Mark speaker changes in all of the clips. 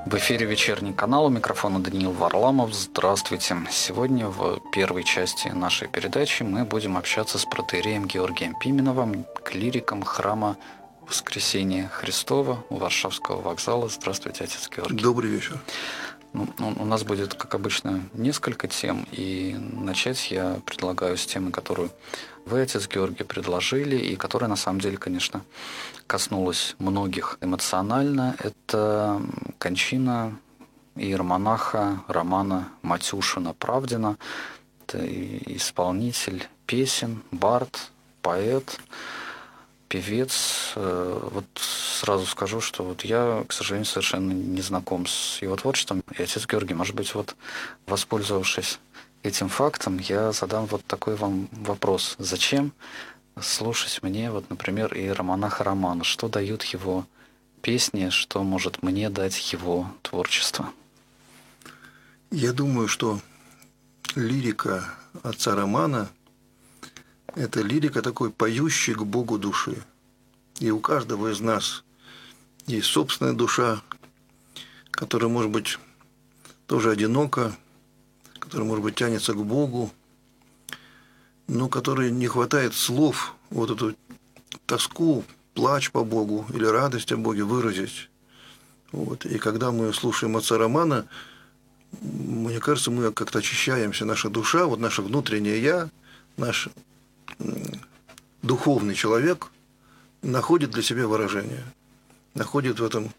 Speaker 1: В эфире «Вечерний канал», у микрофона Даниил Варламов. Здравствуйте. Сегодня в первой части нашей передачи мы будем общаться с протоиереем Георгием Пименовым, клириком храма Воскресения Христова у Варшавского вокзала. Здравствуйте, отец Георгий.
Speaker 2: Добрый вечер.
Speaker 1: У нас будет, как обычно, несколько тем, и начать я предлагаю с темы, которую вы, отец Георгий, предложили, и которая, на самом деле, конечно, коснулась многих эмоционально. Это кончина иеромонаха Романа Матюшина-Правдина. Это исполнитель песен, бард, поэт, певец. Вот сразу скажу, что вот я, к сожалению, совершенно не знаком с его творчеством. И, отец Георгий, может быть, вот воспользовавшись этим фактом, я задам вот такой вам вопрос. Зачем слушать мне, вот, например, иеромонаха Романа? Что дают его песни, что может мне дать его творчество?
Speaker 2: Я думаю, что лирика отца Романа – это лирика такой, поющей к Богу души. И у каждого из нас есть собственная душа, которая, может быть, тоже одинока, которая, может быть, тянется к Богу, но которой не хватает слов вот эту тоску, плач по Богу или радость о Боге выразить. Вот. И когда мы слушаем отца Романа, мне кажется, мы как-то очищаемся, наша душа, вот наше внутреннее «я», наш духовный человек находит для себя выражение, находит в этом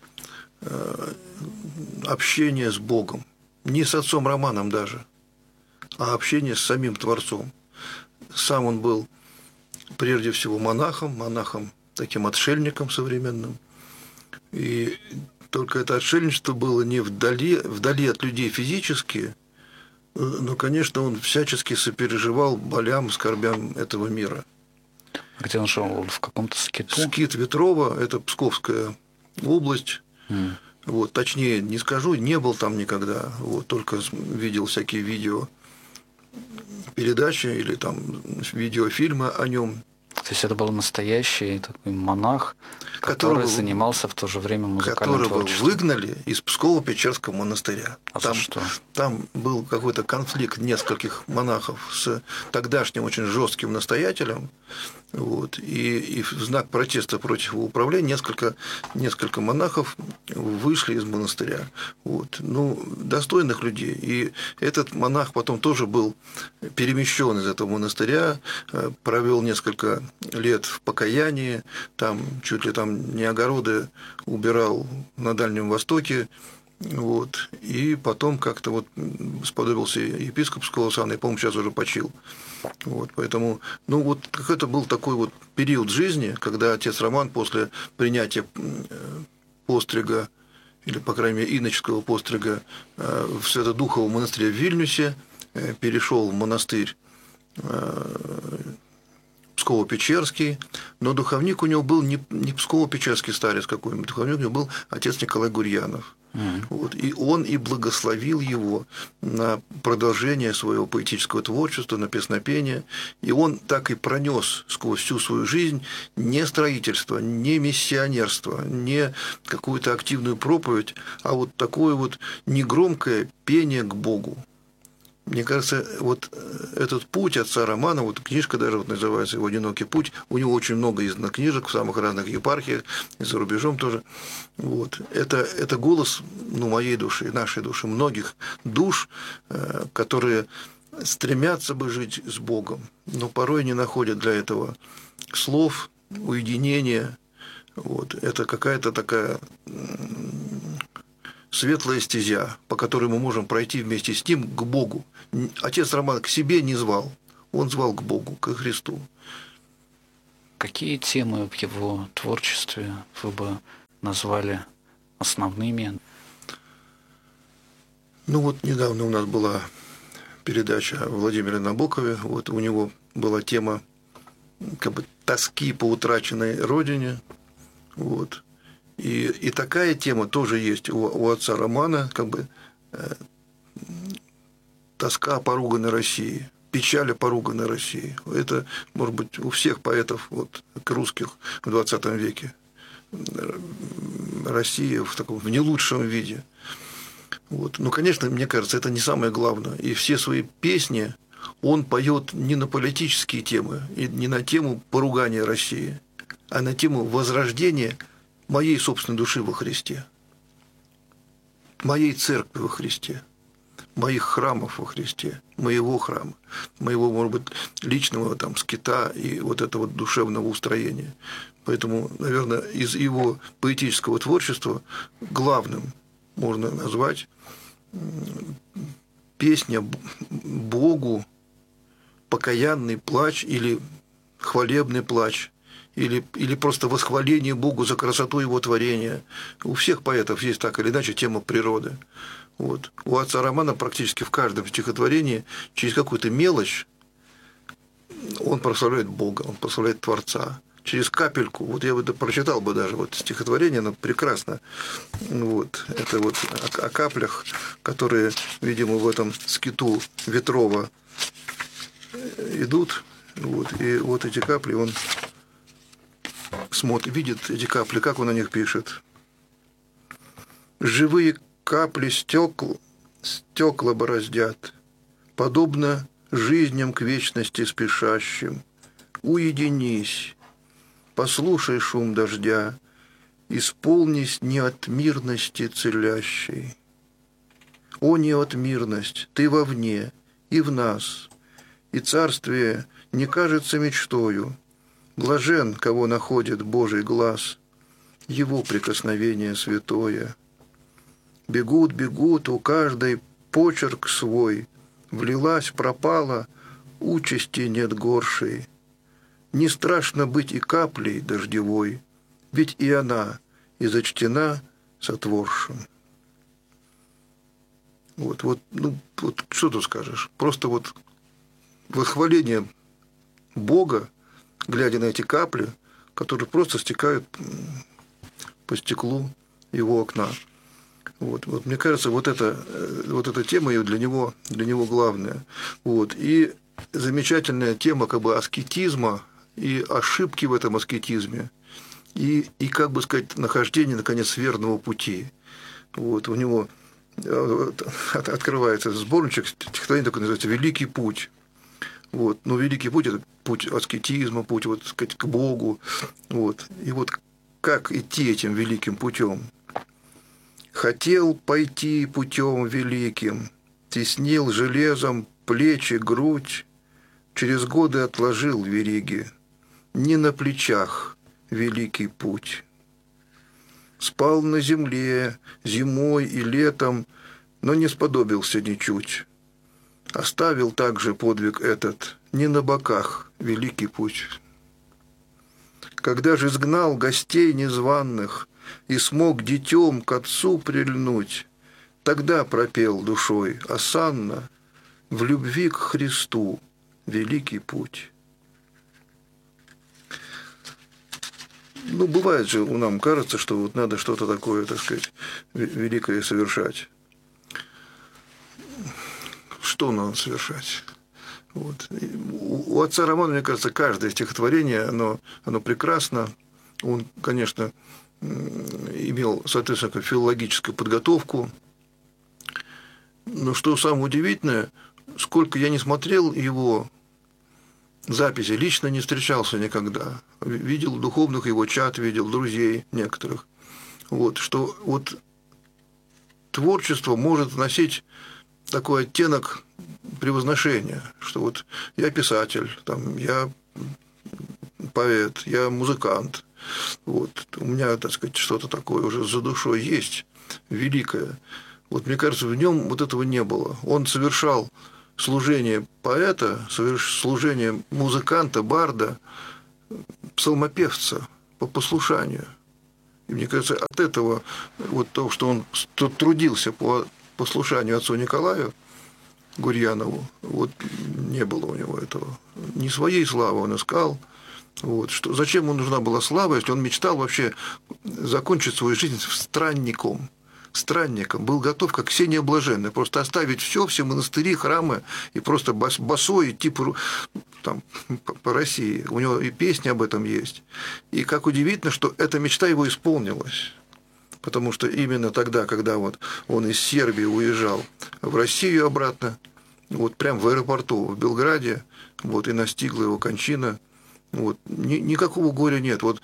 Speaker 2: общение с Богом. Не с отцом Романом даже, а общение с самим Творцом. Сам он был прежде всего монахом, таким отшельником современным. И только это отшельничество было не вдали от людей физически, но, конечно, он всячески сопереживал болям, скорбям этого мира.
Speaker 1: Где он жил? В каком-то скиту?
Speaker 2: Скит Ветрова, это Псковская область. Вот, точнее, не скажу, не был там никогда. Вот, только видел всякие видеопередачи или там видеофильмы о нем.
Speaker 1: То есть это был настоящий такой монах, который занимался в то же время музыкальным творчеством.
Speaker 2: Которого выгнали из Псково-Печерского монастыря.
Speaker 1: За что?
Speaker 2: Там был какой-то конфликт нескольких монахов с тогдашним очень жестким настоятелем. Вот, и в знак протеста против его управления несколько монахов вышли из монастыря. Вот, достойных людей. И этот монах потом тоже был перемещен из этого монастыря, провел несколько лет в покаянии, там чуть ли там не огороды убирал на Дальнем Востоке. Вот, и потом как-то вот сподобился епископского сана, и, по-моему, сейчас уже почил. Вот, поэтому, это был такой вот период жизни, когда отец Роман после принятия пострига, или, по крайней мере, иноческого пострига в Свято-Духовом монастыре в Вильнюсе, перешел в монастырь Псково-Печерский, но духовник у него был не Псково-Печерский старец какой-нибудь, духовник у него был отец Николай Гурьянов. Вот, и он и благословил его на продолжение своего поэтического творчества, на песнопение. И он так и пронес сквозь всю свою жизнь не строительство, не миссионерство, не какую-то активную проповедь, а вот такое вот негромкое пение к Богу. Мне кажется, вот этот путь отца Романа, вот книжка даже вот называется его «Одинокий путь», у него очень много издано книжек в самых разных епархиях, и за рубежом тоже. Вот. Это голос моей души, нашей души, многих душ, которые стремятся бы жить с Богом, но порой не находят для этого слов, уединения. Вот. Это какая-то такая светлая стезя, по которой мы можем пройти вместе с ним к Богу. Отец Роман к себе не звал, он звал к Богу, к Христу.
Speaker 1: Какие темы в его творчестве вы бы назвали основными?
Speaker 2: Недавно у нас была передача о Владимире Набокове, вот у него была тема тоски по утраченной родине, вот. И такая тема тоже есть у отца Романа, тоска о поруганной России, печаль о поруганной России. Это, может быть, у всех поэтов русских в XX веке Россия в не лучшем виде. Вот. Но, конечно, мне кажется, это не самое главное. И все свои песни он поет не на политические темы, и не на тему поругания России, а на тему возрождения моей собственной души во Христе, моей церкви во Христе, моих храмов во Христе, моего храма, моего, может быть, личного там скита и вот этого душевного устроения. Поэтому, наверное, из его поэтического творчества главным можно назвать песня Богу, покаянный плач или хвалебный плач, или просто восхваление Богу за красоту Его творения. У всех поэтов есть так или иначе тема природы. Вот. У отца Романа практически в каждом стихотворении через какую-то мелочь он прославляет Бога, он прославляет Творца. Через капельку, вот я бы прочитал бы даже вот стихотворение, оно прекрасно. Вот. Это вот о каплях, которые, видимо, в этом скиту Ветрова идут. Вот. И вот эти капли он смотрит, видит эти капли, как он о них пишет. Живые капли стекла бороздят, подобно жизням к вечности спешащим. Уединись, послушай шум дождя, исполнись не от мирности целящей. О, не от мирность, ты вовне и в нас, и царствие не кажется мечтою. Блажен, кого находит Божий глаз, его прикосновение святое. Бегут, бегут, у каждой почерк свой, влилась, пропала, участи нет горшей. Не страшно быть и каплей дождевой, ведь и она и зачтена сотворшим. Вот что тут скажешь? Просто вот восхваление Бога, глядя на эти капли, которые просто стекают по стеклу его окна. Вот мне кажется, вот эта тема для него главная. Вот. И замечательная тема как бы аскетизма и ошибки в этом аскетизме, и как бы сказать, нахождение, наконец, верного пути. Вот. У него открывается сборничек стихотворений, такой называется «Великий путь». Вот. Но великий путь – это путь аскетизма, путь, вот, сказать, к Богу. Вот. И вот как идти этим великим путем? Хотел пойти путем великим, теснил железом плечи, грудь, через годы отложил вериги, не на плечах великий путь. Спал на земле зимой и летом, но не сподобился ничуть. Оставил также подвиг этот, не на боках великий путь. Когда же изгнал гостей незваных и смог детем к отцу прильнуть, тогда пропел душой осанно в любви к Христу великий путь. Бывает же, нам кажется, что вот надо что-то такое, так сказать, великое совершать. Что надо совершать? Вот. У отца Романа, мне кажется, каждое стихотворение, оно прекрасно. Он, конечно, имел, соответственно, филологическую подготовку. Но что самое удивительное, сколько я не смотрел его записи, лично не встречался никогда. Видел духовных его чат, видел друзей некоторых. Вот, что вот творчество может носить такой оттенок превозношения, что вот я писатель, там, я поэт, я музыкант. Вот, у меня, так сказать, что-то такое уже за душой есть, великое. Вот мне кажется, в нем вот этого не было. Он совершал служение поэта, служение музыканта, барда, псалмопевца по послушанию. И мне кажется, от этого, вот то, что он трудился по послушанию отцу Николаю Гурьянову, вот не было у него этого. Не своей славы он искал. Вот, зачем ему нужна была слава, если он мечтал вообще закончить свою жизнь странником, странником, был готов, как Ксения Блаженная, просто оставить все монастыри, храмы, и просто босой идти там, по России. У него и песни об этом есть. И как удивительно, что эта мечта его исполнилась. Потому что именно тогда, когда вот он из Сербии уезжал в Россию обратно, вот прям в аэропорту в Белграде, вот и настигла его кончина. Вот, никакого горя нет. Вот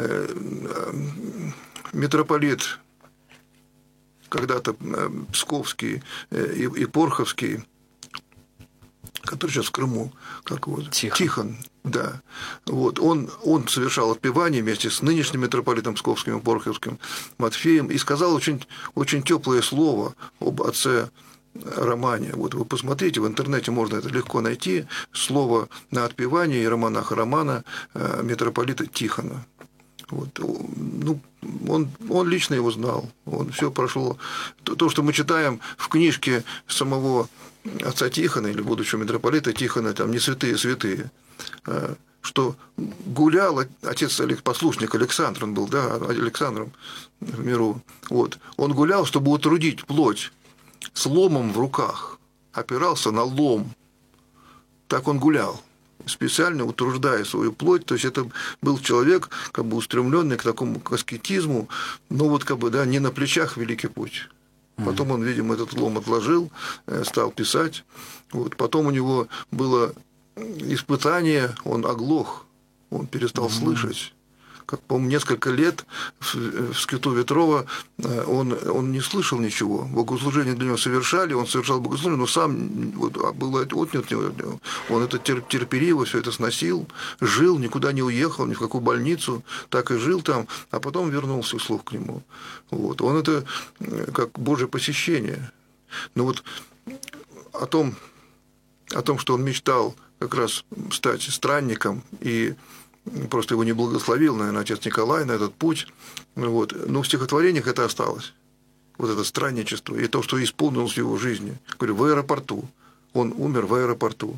Speaker 2: митрополит когда-то Псковский и Порховский, который сейчас в Крыму, как вот, Тихон, да, вот, он совершал отпевание вместе с нынешним митрополитом Псковским и Порховским Матфеем и сказал очень, очень теплое слово об отце Романе. Вот вы посмотрите, в интернете можно это легко найти, слово на отпевание иеромонаха Романа митрополита Тихона. Вот. Ну, он лично его знал, он все прошло. То, что мы читаем в книжке самого отца Тихона или будущего митрополита Тихона, там не святые, что гулял отец послушник Александр, он был, да, Александром в миру, вот, он гулял, чтобы утрудить плоть с ломом в руках, опирался на лом, так он гулял, специально утруждая свою плоть, то есть это был человек, как бы устремленный к такому аскетизму, но вот как бы, да, не на плечах великий путь. Потом он, видимо, этот лом отложил, стал писать, вот. Потом у него было испытание, он оглох, он перестал слышать. Как, по-моему, несколько лет в скиту Ветрова он не слышал ничего. Богослужение для него совершали, он совершал богослужение, но сам вот, было отнят от него. Он это терпеливо все это сносил, жил, никуда не уехал, ни в какую больницу, так и жил там, а потом вернулся вслух к нему. Вот. Он это как Божье посещение. Но вот о том, что он мечтал как раз стать странником и просто его не благословил, наверное, отец Николай на этот путь. Вот. Но в стихотворениях это осталось. Вот это странничество. И то, что исполнилось в его жизни. Говорю, в аэропорту. Он умер в аэропорту.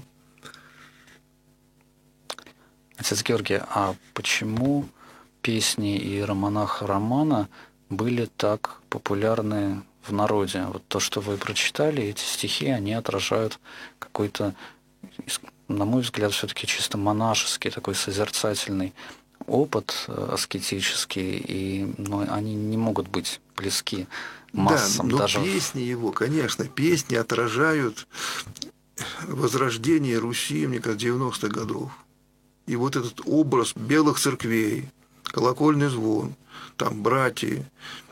Speaker 1: Отец Георгий, а почему песни иеромонаха Романа были так популярны в народе? Вот то, что вы прочитали, эти стихи, они отражают какой-то, на мой взгляд, все-таки чисто монашеский, такой созерцательный опыт аскетический, но они не могут быть близки массам.
Speaker 2: Да, но
Speaker 1: даже
Speaker 2: песни его, конечно, песни отражают возрождение Руси, мне кажется, 90-х годов. И вот этот образ белых церквей, колокольный звон, там братья,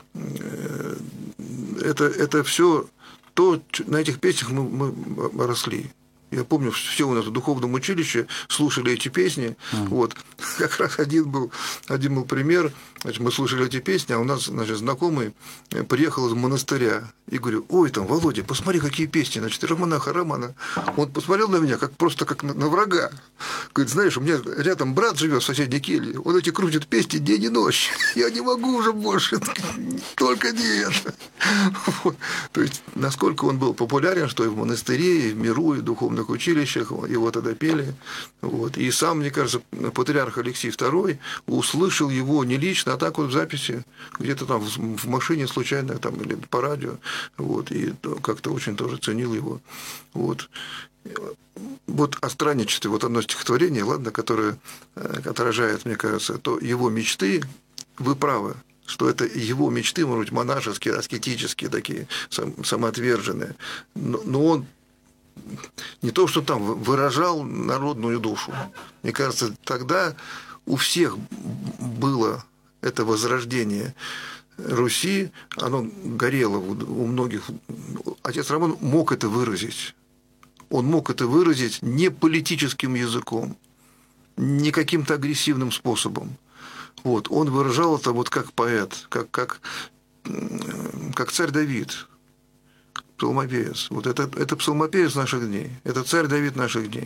Speaker 2: это все то, на этих песнях мы росли. Я помню, все у нас в духовном училище слушали эти песни. Вот. Как раз один был пример. Значит, мы слушали эти песни, а у нас, значит, знакомый приехал из монастыря. И говорю, ой, там, Володя, посмотри, какие песни. Значит, иеромонаха Романа. Он посмотрел на меня, просто как на врага. Говорит, знаешь, у меня рядом брат живет в соседней келье. Он эти крутит песни день и ночь. Я не могу уже больше. Только не это. Вот. То есть, насколько он был популярен, что и в монастыре, и в миру, и в духовных училищах его тогда пели. Вот. И сам, мне кажется, патриарх Алексей II услышал его не лично, а так вот в записи, где-то там в машине случайно там, или по радио. Вот. И как-то очень тоже ценил его. Вот. Вот о странничестве, вот одно стихотворение, ладно, которое отражает, мне кажется, то его мечты, вы правы, что это его мечты, может быть, монашеские, аскетические, такие самоотверженные. Но он не то, что там выражал народную душу. Мне кажется, тогда у всех было это возрождение Руси, оно горело у многих. Отец Роман мог это выразить. Он мог это выразить не политическим языком, не каким-то агрессивным способом. Вот. Он выражал это вот как поэт, как царь Давид, псалмопевец. Вот это псалмопевец наших дней, это царь Давид наших дней.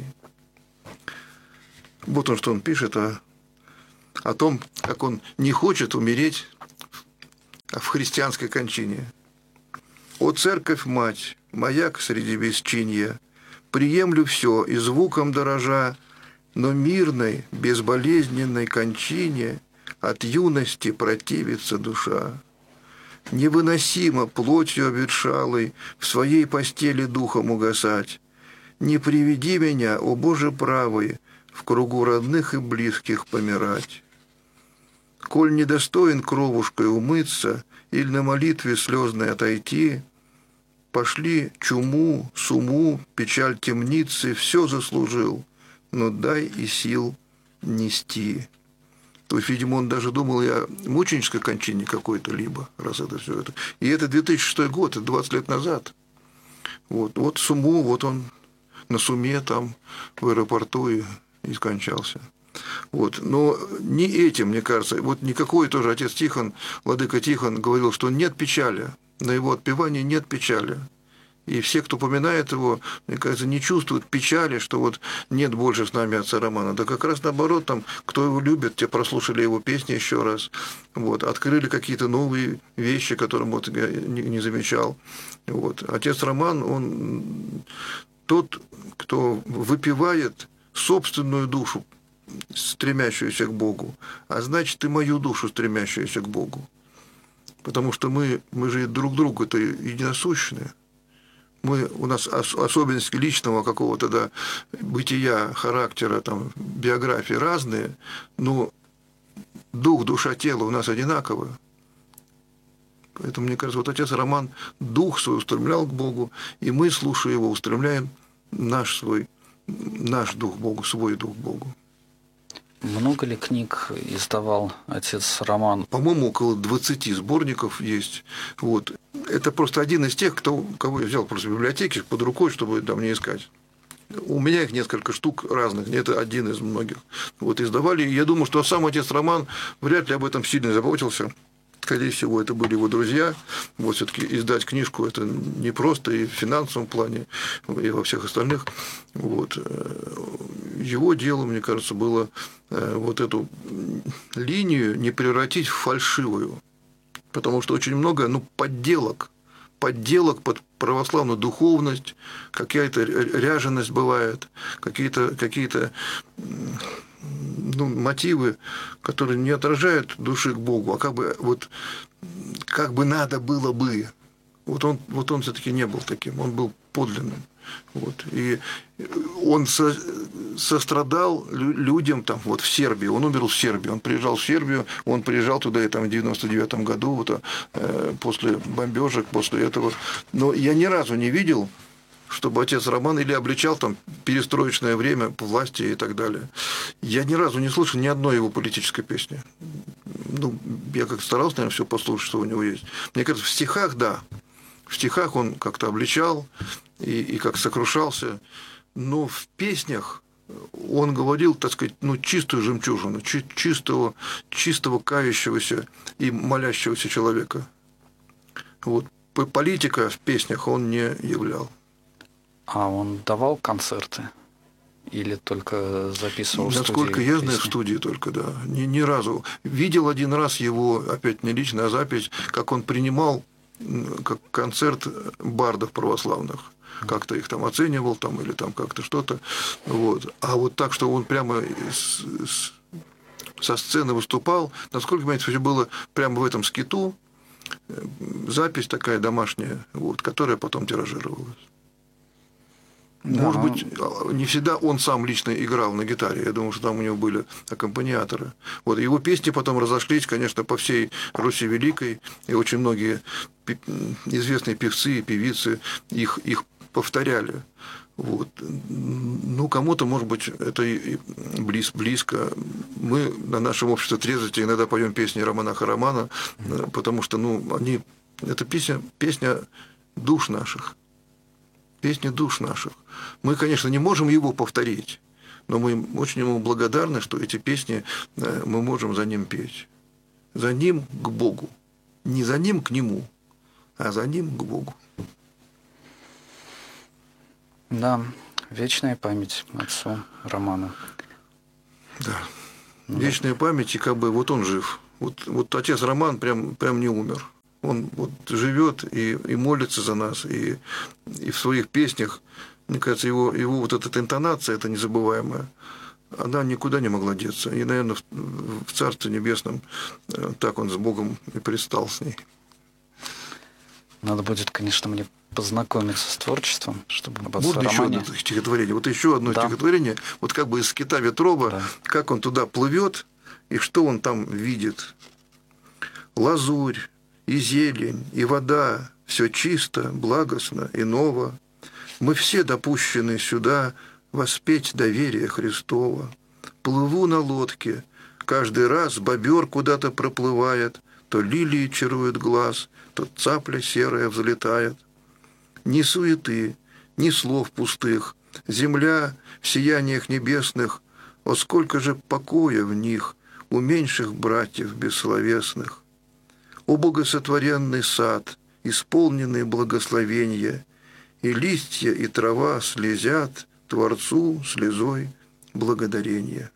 Speaker 2: Вот он, что он пишет о том, как он не хочет умереть в христианской кончине. «О, церковь-мать, маяк среди бесчинья, приемлю все и звуком дорожа, но мирной, безболезненной кончине от юности противится душа. Невыносимо плотью обветшалой в своей постели духом угасать. Не приведи меня, о Боже правый, в кругу родных и близких помирать. Коль недостоин кровушкой умыться или на молитве слезной отойти, пошли чуму, суму, печаль темницы, все заслужил, но дай и сил нести. То есть, видимо, он даже думал и о мученической кончине какой-то либо, раз это все это. И это 2006 год, это 20 лет назад. Вот Суму, вот он на Суме там в аэропорту и скончался. Вот. Но не этим, мне кажется, вот никакой тоже отец Тихон, владыка Тихон говорил, что нет печали, на его отпевании нет печали. И все, кто поминает его, мне кажется, не чувствуют печали, что вот нет больше с нами отца Романа. Да как раз наоборот, там, кто его любит, те прослушали его песни еще раз, вот, открыли какие-то новые вещи, которые вот я не замечал. Вот. Отец Роман, он тот, кто выпивает собственную душу, стремящуюся к Богу, а значит и мою душу, стремящуюся к Богу. Потому что мы же друг другу-то единосущные. У нас особенности личного какого-то бытия, характера, там, биографии разные, но дух, душа, тело у нас одинаковые. Поэтому, мне кажется, вот отец Роман дух свой устремлял к Богу, и мы, слушая его, устремляем наш дух к Богу, свой дух к Богу.
Speaker 1: Много ли книг издавал отец Роман?
Speaker 2: По-моему, около 20 сборников есть. Вот. Это просто один из тех, кого я взял просто в библиотеке под рукой, чтобы там не искать. У меня их несколько штук разных, это один из многих. Вот издавали. Я думаю, что сам отец Роман вряд ли об этом сильно заботился. Скорее всего, это были его друзья. Вот все-таки издать книжку это непросто и в финансовом плане, и во всех остальных. Вот. Его дело, мне кажется, было вот эту линию не превратить в фальшивую. Потому что очень много подделок под православную духовность, какая-то ряженость бывает, какие-то мотивы, которые не отражают души к Богу, а как бы надо было бы. Вот он все-таки не был таким, он был подлинным. Вот. И он сострадал людям там, вот в Сербии, он умер в Сербии, он приезжал в Сербию, он приезжал туда и там в 99 году, вот, после бомбежек, после этого. Но я ни разу не видел, чтобы отец Роман или обличал там перестроечное время по власти и так далее. Я ни разу не слышал ни одной его политической песни. Я как старался, наверное, все послушать, что у него есть. Мне кажется, в стихах, да. В стихах он как-то обличал и как сокрушался, но в песнях он говорил, так сказать, чистую жемчужину, чистого кающегося и молящегося человека. Вот. Политика в песнях он не являл.
Speaker 1: А он давал концерты? Или только записывал в студии?
Speaker 2: Насколько я знаю, в студии только, да. Ни разу. Видел один раз его, опять не лично, а запись, как он принимал как концерт бардов православных. Как-то их там оценивал там, или там как-то что-то. Вот. А вот так, что он прямо со сцены выступал, насколько я понимаю, все было прямо в этом скиту, запись такая домашняя, вот, которая потом тиражировалась. Да. Может быть, не всегда он сам лично играл на гитаре. Я думаю, что там у него были аккомпаниаторы. Вот. Его песни потом разошлись, конечно, по всей Руси Великой. И очень многие известные певцы и певицы их повторяли. Вот. Кому-то, может быть, это и близко. Мы на нашем обществе трезвости иногда поем песни романаха Романа, потому что это песня душ наших. Песни душ наших. Мы, конечно, не можем его повторить, но мы очень ему благодарны, что эти песни мы можем за ним петь. За ним к Богу. Не за ним к нему, а за ним к Богу.
Speaker 1: Да, вечная память отцу Роману.
Speaker 2: Да. Вечная память, и вот он жив. Вот отец Роман прям не умер. Он живет и молится за нас, и в своих песнях, мне кажется, его вот эта интонация, эта незабываемая, она никуда не могла деться. И, наверное, в Царстве Небесном так он с Богом и предстал с ней.
Speaker 1: Надо будет, конечно, мне познакомиться с творчеством, чтобы об
Speaker 2: Можно еще одно стихотворение? Вот еще одно стихотворение, вот как бы из «Кита Ветрова», как он туда плывет и что он там видит. Лазурь, и зелень, и вода, все чисто, благостно и ново. Мы все допущены сюда воспеть доверие Христово. Плыву на лодке, каждый раз бобер куда-то проплывает, то лилии чаруют глаз, то цапля серая взлетает. Ни суеты, ни слов пустых, земля в сияниях небесных, о сколько же покоя в них у меньших братьев бессловесных. О богосотворенный сад, исполненный благословения, и листья, и трава слезят Творцу слезой благодарения.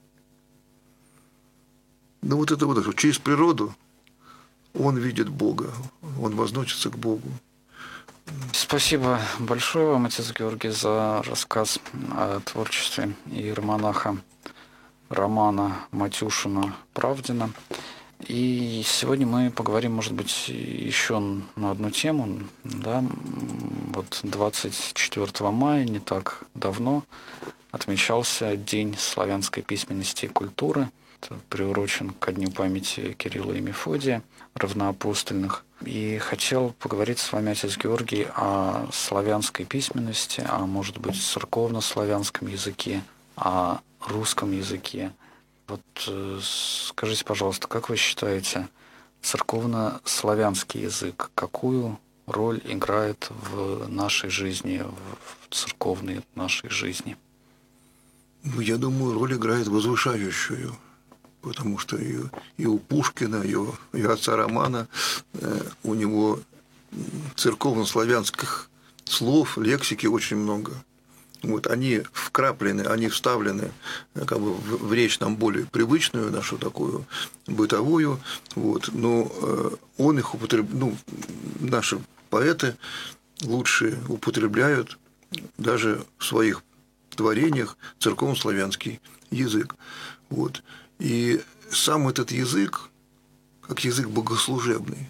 Speaker 2: Ну вот это вот через природу он видит Бога, он возносится к Богу.
Speaker 1: Спасибо большое вам, отец Георгий, за рассказ о творчестве иеромонаха Романа Матюшина-Правдина. И сегодня мы поговорим, может быть, еще на одну тему. Да? Вот 24 мая, не так давно, отмечался День славянской письменности и культуры. Это приурочен ко дню памяти Кирилла и Мефодия, равноапостольных. И хотел поговорить с вами, отец Георгий, о славянской письменности, а может быть, церковно-славянском языке, о русском языке. Вот скажите, пожалуйста, как вы считаете, церковно-славянский язык какую роль играет в нашей жизни, в церковной нашей жизни?
Speaker 2: Я думаю, роль играет возвышающую, потому что и у Пушкина, и у отца Романа у него церковно-славянских слов, лексики очень много. Вот, они вкраплены, они вставлены как бы в речь нам более привычную, нашу такую бытовую, вот, но он их употребляет, наши поэты лучшие употребляют даже в своих творениях церковно-славянский язык. Вот. И сам этот язык, как язык богослужебный,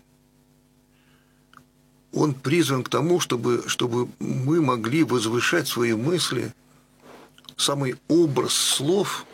Speaker 2: он призван к тому, чтобы мы могли возвышать свои мысли. Самый образ слов,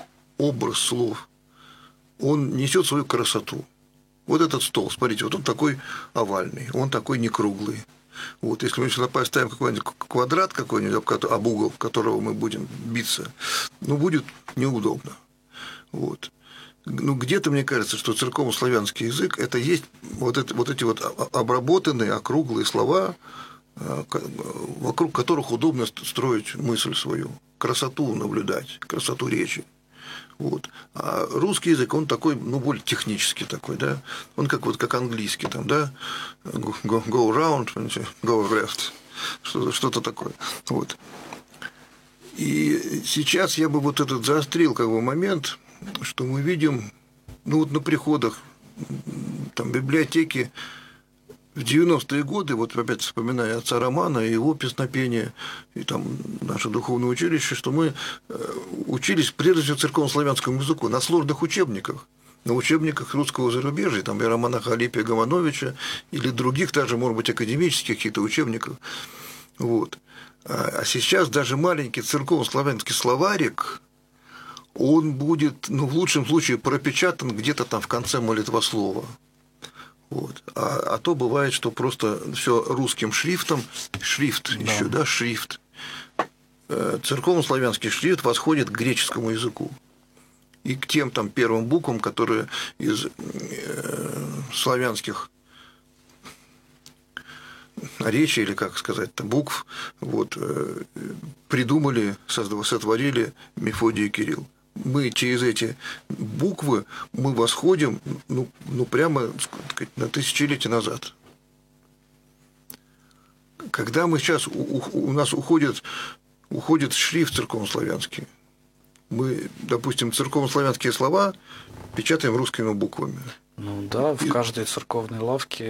Speaker 2: он несет свою красоту. Вот этот стол, смотрите, вот он такой овальный, он такой не круглый. Вот, если мы сюда поставим какой-нибудь квадрат какой-нибудь, об угол которого мы будем биться, будет неудобно. Вот. Где-то мне кажется, что церковно-славянский язык – это есть вот эти обработанные округлые слова, вокруг которых удобно строить мысль свою, красоту наблюдать, красоту речи. Вот. А русский язык, он такой, более технический такой, да, он как английский, там, да, go round, go left, что-то такое. Вот. И сейчас я бы вот этот заострил момент, что мы видим, на приходах, там, библиотеки в 90-е годы, вот опять вспоминая отца Романа и его песнопение, и там наше духовное училище, что мы учились прежде всего церковно-славянскому языку на сложных учебниках, на учебниках русского зарубежья, там, иеромонаха Алипия Гомановича или других, даже, может быть, академических каких-то учебников. Вот. А сейчас даже маленький церковно-славянский словарик, он будет, в лучшем случае, пропечатан где-то там в конце молитвослова. Вот. А то бывает, что просто все русским шрифтом, шрифт. Церковно-славянский шрифт восходит к греческому языку и к тем там первым буквам, которые из славянских речи, или как сказать, букв, придумали, сотворили Мефодий и Кирилл. Мы через эти буквы восходим, прямо, так сказать, на тысячелетия назад. Когда мы сейчас, у нас уходит шрифт церковно-славянский, мы, допустим, церковно-славянские слова печатаем русскими буквами.
Speaker 1: В каждой церковной лавке